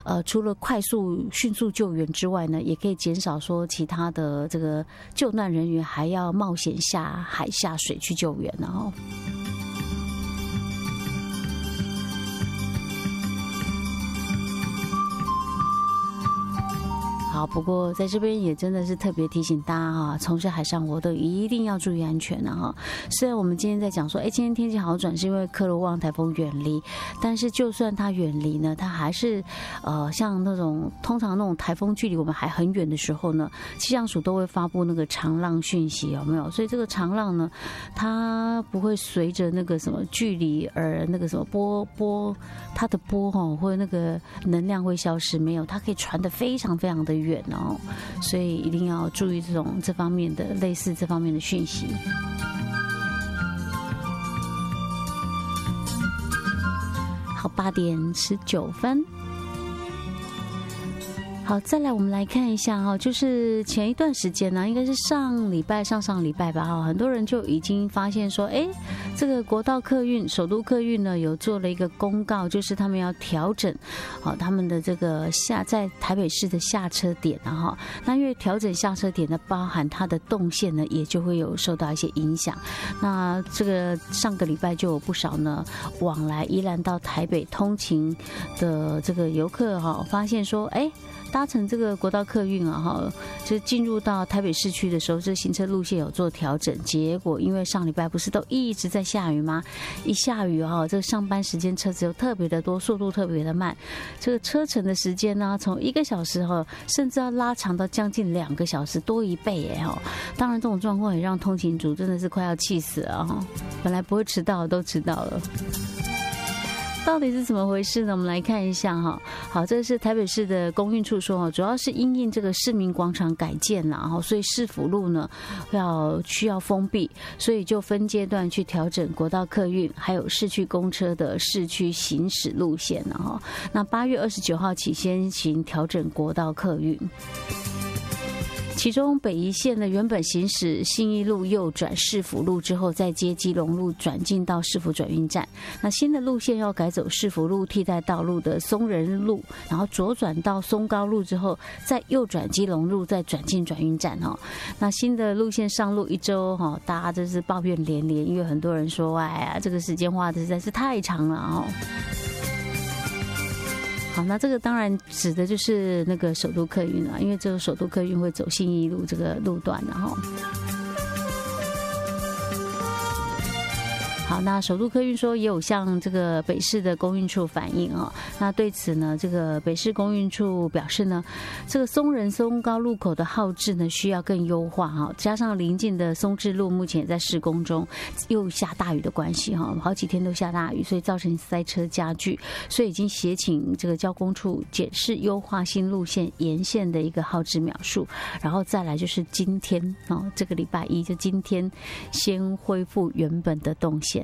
除了快速迅速救援之外呢，也可以减少说其他的这个救难人员还要冒险下海下水去救援哦。好，不过在这边也真的是特别提醒大家哈，从事海上活动一定要注意安全啊哈。虽然我们今天在讲说，今天天气好转是因为科罗旺台风远离，但是就算它远离呢，它还是像那种通常那种台风距离我们还很远的时候呢，气象署都会发布那个长浪讯息，有没有？所以这个长浪呢，它不会随着那个什么距离而那个什么波，它的波哈或者那个能量会消失，没有，它可以传得非常非常的远哦，所以一定要注意这方面的类似这方面的讯息。好，8点19分。好，再来我们来看一下哈，就是前一段时间呢，应该是上上礼拜吧哈，很多人就已经发现说，这个国道客运、首都客运呢有做了一个公告，就是他们要调整他们的这个在台北市的下车点啊哈，那因为调整下车点呢，包含它的动线呢，也就会有受到一些影响。那这个上个礼拜就有不少呢往来宜兰到台北通勤的这个游客哈，发现说，搭乘这个国道客运啊，哈，就是进入到台北市区的时候，这行车路线有做调整。结果因为上礼拜不是都一直在下雨吗？一下雨啊，这个上班时间车子又特别的多，速度特别的慢，这个车程的时间呢，从1个小时哈，甚至要拉长到将近2个小时，多1倍耶哈。当然这种状况也让通勤族真的是快要气死了哈，本来不会迟到的都迟到了。到底是怎么回事呢？我们来看一下哈。好，这是台北市的公运处说，主要是因应这个市民广场改建啦，所以市府路呢需要封闭，所以就分阶段去调整国道客运还有市区公车的市区行驶路线哈。那8月29号起先行调整国道客运。其中北宜线呢，原本行驶信义路右转市府路之后，再接基隆路转进到市府转运站。那新的路线要改走市府路替代道路的松仁路，然后左转到松高路之后，再右转基隆路，再转进转运站哈。那新的路线上路1周哈，大家真是抱怨连连，因为很多人说，哎呀，这个时间花的实在是太长了哈。好，那这个当然指的就是那个首都客运了，因为这个首都客运会走信义路这个路段，然后。好，那首都客运说也有向这个北市的公运处反映啊，那对此呢，这个北市公运处表示呢，这个松仁松高路口的号志呢需要更优化哈，加上邻近的松智路目前也在施工中，又下大雨的关系哈，好几天都下大雨，所以造成塞车加剧，所以已经协请这个交工处检视优化新路线沿线的一个号志描述，然后再来就是今天这个礼拜1就今天先恢复原本的动线。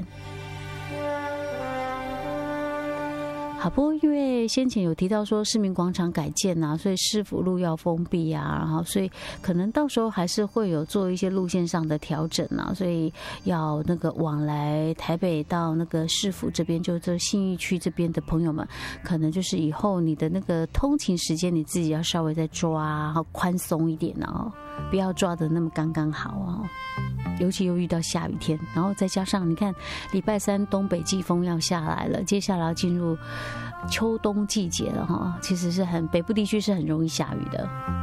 好，不过因为先前有提到说市民广场改建啊，所以市府路要封闭啊，然后所以可能到时候还是会有做一些路线上的调整啊，所以要那个往来台北到那个市府这边，就这信义区这边的朋友们，可能就是以后你的那个通勤时间你自己要稍微再抓宽松一点啊，不要抓得那么刚刚好啊。尤其又遇到下雨天，然后再加上你看礼拜3东北季风要下来了，接下来要进入秋冬季节了哈，其实是北部地区是很容易下雨的。